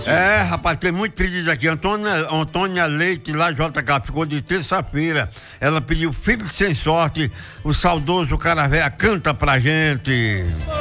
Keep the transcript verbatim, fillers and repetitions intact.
É, rapaz, tem muito pedido aqui. Antônia, Antônia Leite, lá J K, ficou de terça-feira. Ela pediu Filho Sem Sorte, o saudoso Caravéia canta pra gente.